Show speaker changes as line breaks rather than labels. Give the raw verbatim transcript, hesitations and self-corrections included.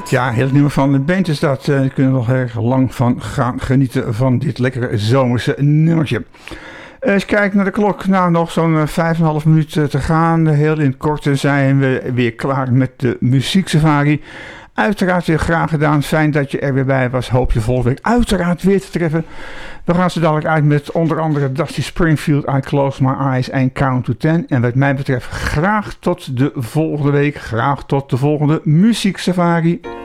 Ja, heel nieuw van de band is dat. Uh, je kunt er nog erg lang van gaan genieten van dit lekkere zomerse nummertje. Uh, eens kijken naar de klok. Nou, nog zo'n uh, vijf en een half minuut uh, te gaan. Heel in het kort zijn we weer klaar met de muzieksafari. Uiteraard weer graag gedaan. Fijn dat je er weer bij was. Hoop je volgende week uiteraard weer te treffen. We gaan ze dadelijk uit met onder andere Dusty Springfield, I Close My Eyes and Count to Ten. En wat mij betreft graag tot de volgende week. Graag tot de volgende muzieksafari.